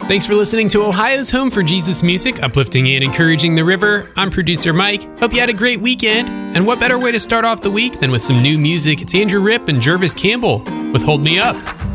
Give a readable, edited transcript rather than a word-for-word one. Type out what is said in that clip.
Thanks for listening to Ohio's Home for Jesus Music, uplifting and encouraging the river. I'm producer Mike. Hope you had a great weekend. And what better way to start off the week than with some new music? It's Andrew Ripp and Jervis Campbell with Hold Me Up.